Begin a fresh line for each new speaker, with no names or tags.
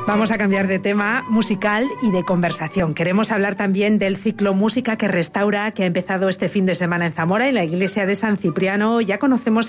Vamos a cambiar de tema musical y de conversación. Queremos hablar también del ciclo Música que Restaura, que ha empezado este fin de semana en Zamora, en la iglesia de San Cipriano. Ya conocemos